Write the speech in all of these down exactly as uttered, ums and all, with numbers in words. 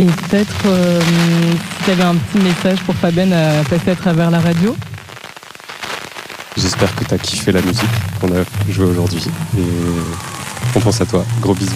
Et peut-être euh, si tu avais un petit message pour Fabienne à passer à travers la radio. J'espère que tu as kiffé la musique qu'on a jouée aujourd'hui. Et on pense à toi. Gros bisous.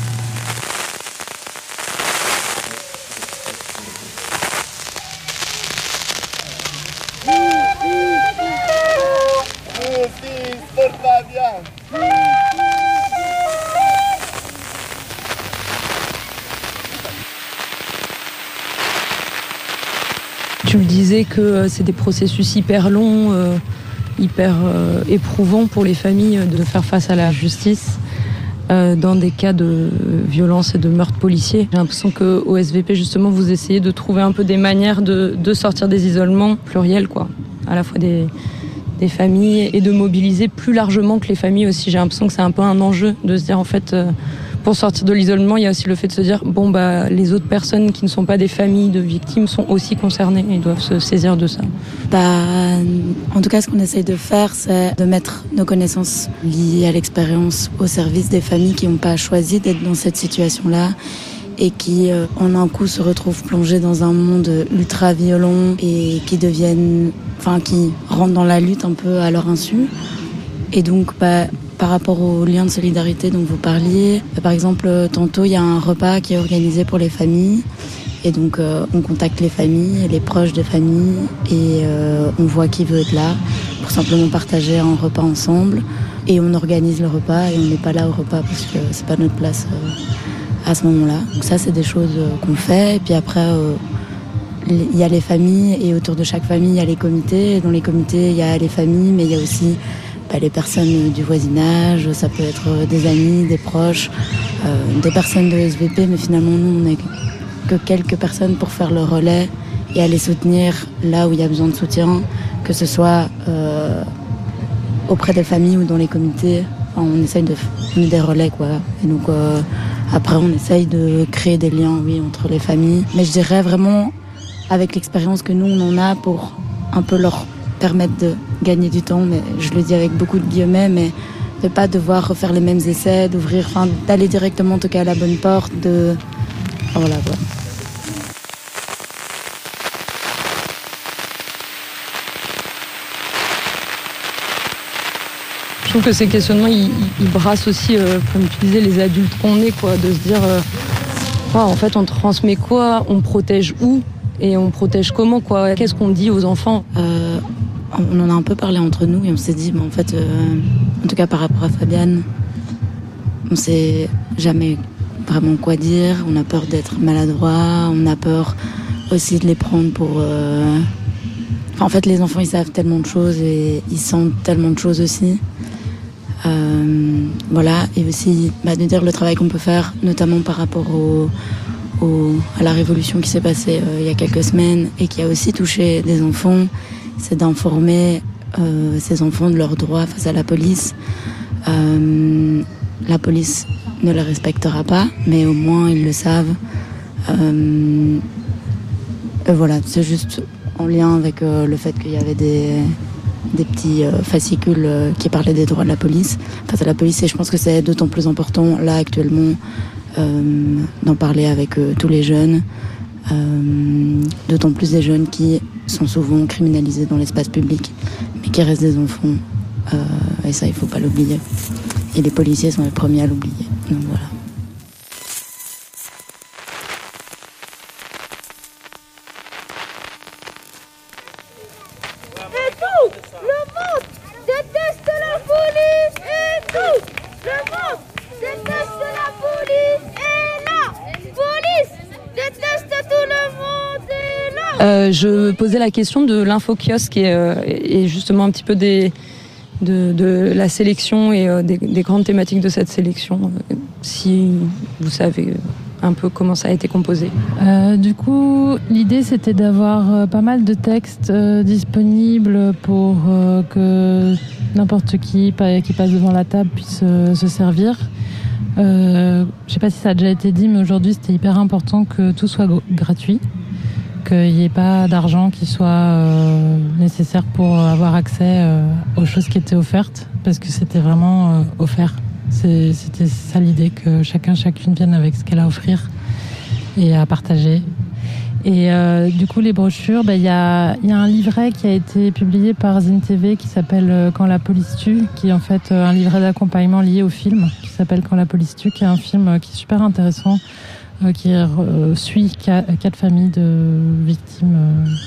Tu me disais que euh, c'est des processus hyper longs, euh, hyper euh, éprouvants pour les familles de faire face à la justice euh, dans des cas de violence et de meurtre policier. J'ai l'impression qu'au S V P, justement, vous essayez de trouver un peu des manières de, de sortir des isolements pluriels, quoi. À la fois des, des familles et de mobiliser plus largement que les familles aussi. J'ai l'impression que c'est un peu un enjeu de se dire, en fait... Euh, Pour sortir de l'isolement, il y a aussi le fait de se dire bon bah les autres personnes qui ne sont pas des familles de victimes sont aussi concernées et doivent se saisir de ça. Bah, en tout cas, ce qu'on essaye de faire, c'est de mettre nos connaissances liées à l'expérience au service des familles qui n'ont pas choisi d'être dans cette situation-là et qui, euh, en un coup, se retrouvent plongées dans un monde ultra violent et qui deviennent, enfin, qui rentrent dans la lutte un peu à leur insu. Et donc, bah, par rapport au lien de solidarité dont vous parliez, par exemple, tantôt, il y a un repas qui est organisé pour les familles. Et donc, euh, on contacte les familles, les proches des familles, et euh, on voit qui veut être là pour simplement partager un repas ensemble. Et on organise le repas, et on n'est pas là au repas parce que c'est pas notre place euh, à ce moment-là. Donc ça, c'est des choses euh, qu'on fait. Et puis après, euh, il y a les familles, et autour de chaque famille, il y a les comités. Et dans les comités, il y a les familles, mais il y a aussi les personnes du voisinage, ça peut être des amis, des proches, euh, des personnes de S V P, mais finalement nous on n'est que quelques personnes pour faire le relais et aller soutenir là où il y a besoin de soutien, que ce soit euh, auprès des familles ou dans les comités. Enfin, on essaye de faire des relais quoi. Et donc euh, après on essaye de créer des liens oui, entre les familles. Mais je dirais vraiment avec l'expérience que nous on en a pour un peu leur permettre de gagner du temps, mais je le dis avec beaucoup de guillemets, mais de pas devoir refaire les mêmes essais, d'ouvrir, enfin, d'aller directement toquer à la bonne porte, de... Voilà, voilà. Je trouve que ces questionnements, ils, ils brassent aussi, euh, comme tu disais, les adultes qu'on est, quoi, de se dire, euh, oh, en fait, on transmet quoi, on protège où et on protège comment, quoi. Qu'est-ce qu'on dit aux enfants euh, On en a un peu parlé entre nous et on s'est dit, mais en fait, euh, en tout cas par rapport à Fabienne, on sait jamais vraiment quoi dire. On a peur d'être maladroit, on a peur aussi de les prendre pour... Euh... Enfin, en fait, les enfants, ils savent tellement de choses et ils sentent tellement de choses aussi. Euh, voilà, et aussi bah, de dire le travail qu'on peut faire, notamment par rapport au, au, à la révolution qui s'est passée euh, il y a quelques semaines et qui a aussi touché des enfants, c'est d'informer euh, ces enfants de leurs droits face à la police. Euh, la police ne les respectera pas, mais au moins ils le savent. Euh, et voilà, c'est juste en lien avec euh, le fait qu'il y avait des... des petits euh, fascicules euh, qui parlaient des droits de la police face à la police, et je pense que c'est d'autant plus important là actuellement euh, d'en parler avec euh, tous les jeunes, euh, d'autant plus des jeunes qui sont souvent criminalisés dans l'espace public mais qui restent des enfants, euh, et ça il faut pas l'oublier, et les policiers sont les premiers à l'oublier, donc voilà. Euh, je posais la question de l'info-kiosque et, euh, et justement un petit peu des, de, de la sélection et euh, des, des grandes thématiques de cette sélection, euh, si vous savez un peu comment ça a été composé. Euh, du coup, l'idée c'était d'avoir euh, pas mal de textes euh, disponibles pour euh, que n'importe qui qui passe devant la table puisse euh, se servir. Euh, je sais pas si ça a déjà été dit, mais aujourd'hui c'était hyper important que tout soit gratuit, qu'il n'y ait pas d'argent qui soit euh, nécessaire pour avoir accès euh, aux choses qui étaient offertes, parce que c'était vraiment euh, offert. C'est, c'était ça l'idée, que chacun, chacune vienne avec ce qu'elle a à offrir. et à partager. Et euh, du coup, les brochures, il bah, y, a, y a un livret qui a été publié par Zine T V qui s'appelle euh, Quand la police tue, qui est en fait euh, un livret d'accompagnement lié au film, qui s'appelle Quand la police tue, qui est un film euh, qui est super intéressant, euh, qui euh, suit quatre, quatre familles de victimes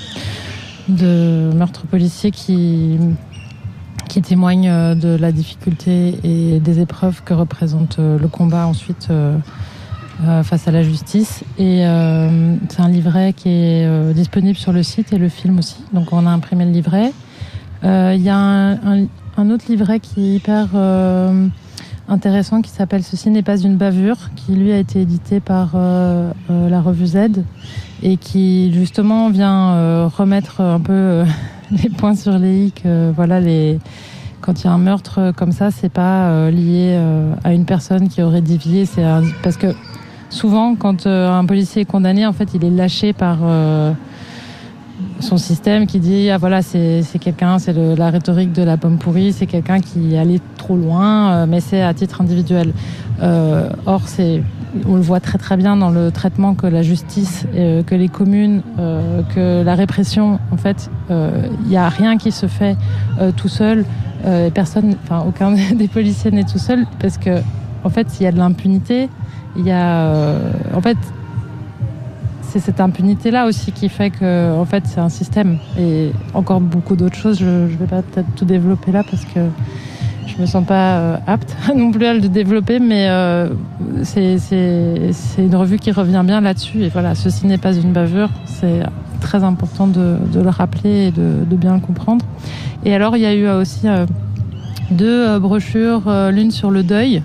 euh, de meurtres policiers qui, qui témoignent euh, de la difficulté et des épreuves que représente euh, le combat ensuite euh, Euh, face à la justice. Et euh, c'est un livret qui est euh, disponible sur le site et le film aussi. Donc on a imprimé le livret. Il euh, y a un, un, un autre livret qui est hyper euh, intéressant qui s'appelle Ceci n'est pas une bavure, qui lui a été édité par euh, euh, la revue Z et qui justement vient euh, remettre un peu euh, les points sur les i. Que, voilà, les quand il y a un meurtre comme ça, c'est pas euh, lié euh, à une personne qui aurait dévié. C'est un, parce que souvent, quand euh, un policier est condamné, en fait, il est lâché par euh, son système qui dit ah voilà, c'est, c'est quelqu'un, c'est le, la rhétorique de la pomme pourrie, c'est quelqu'un qui allait trop loin, euh, mais c'est à titre individuel. Euh, or, c'est, on le voit très très bien dans le traitement que la justice, euh, que les communes, euh, que la répression, en fait, il euh, n'y a rien qui se fait euh, tout seul. Euh, personne, enfin aucun des policiers n'est tout seul parce que en fait, il y a de l'impunité. Il y a, euh, en fait, c'est cette impunité-là aussi qui fait que, en fait, c'est un système. Et encore beaucoup d'autres choses. Je ne vais pas peut-être tout développer là parce que je me sens pas euh, apte non plus à le développer, mais euh, c'est, c'est, c'est une revue qui revient bien là-dessus. Et voilà, ceci n'est pas une bavure. C'est très important de, de le rappeler et de, de bien le comprendre. Et alors, il y a eu aussi euh, deux euh, brochures, euh, l'une sur le deuil.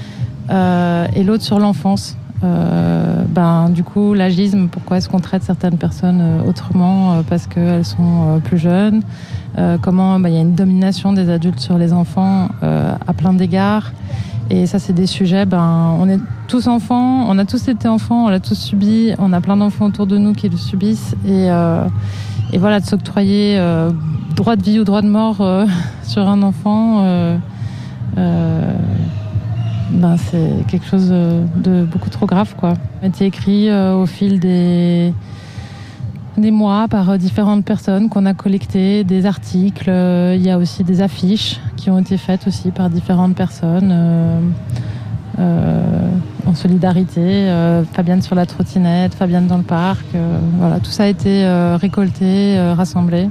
Euh, et l'autre sur l'enfance. Euh, ben, du coup, l'agisme, pourquoi est-ce qu'on traite certaines personnes euh, autrement euh, parce qu'elles sont euh, plus jeunes euh, comment ben, y a une domination des adultes sur les enfants euh, à plein d'égards. Et ça, c'est des sujets, ben, on est tous enfants, on a tous été enfants, on l'a tous subi, on a plein d'enfants autour de nous qui le subissent. Et, euh, et voilà, de s'octroyer euh, droit de vie ou droit de mort euh, sur un enfant... Euh, euh, Ben, c'est quelque chose de beaucoup trop grave, quoi. Ça a été écrit euh, au fil des, des mois par différentes personnes qu'on a collectées, des articles. Euh, il y a aussi des affiches qui ont été faites aussi par différentes personnes euh, euh, en solidarité. Euh, Fabienne sur la trottinette, Fabienne dans le parc. Euh, voilà, tout ça a été euh, récolté, euh, rassemblé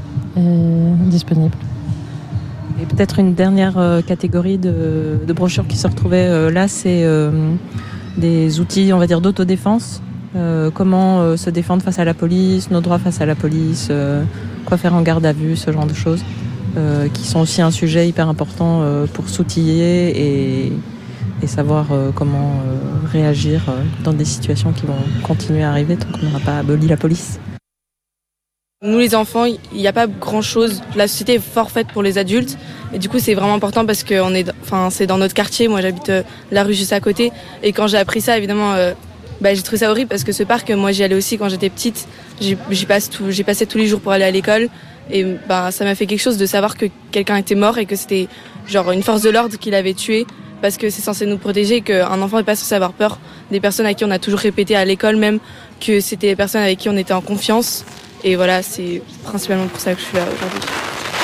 et disponible. Et peut-être une dernière euh, catégorie de, de brochures qui se retrouvaient euh, là, c'est euh, des outils, on va dire, d'autodéfense. Euh, comment euh, se défendre face à la police, nos droits face à la police, euh, quoi faire en garde à vue, ce genre de choses, euh, qui sont aussi un sujet hyper important euh, pour s'outiller et, et savoir euh, comment euh, réagir euh, dans des situations qui vont continuer à arriver tant qu'on n'aura pas aboli la police. Nous les enfants, il n'y a pas grand-chose. La société est fort faite pour les adultes. Et du coup, c'est vraiment important parce que on est, enfin, c'est dans notre quartier. Moi, j'habite euh, la rue juste à côté. Et quand j'ai appris ça, évidemment, euh, bah, j'ai trouvé ça horrible parce que ce parc, moi, j'y allais aussi quand j'étais petite. J'y, j'y passe tout, j'y passais tous les jours pour aller à l'école. Et bah, ça m'a fait quelque chose de savoir que quelqu'un était mort et que c'était genre une force de l'ordre qui l'avait tué. Parce que c'est censé nous protéger et qu'un enfant n'est pas censé avoir peur des personnes à qui on a toujours répété à l'école même que c'était des personnes avec qui on était en confiance. Et voilà, c'est principalement pour ça que je suis là aujourd'hui.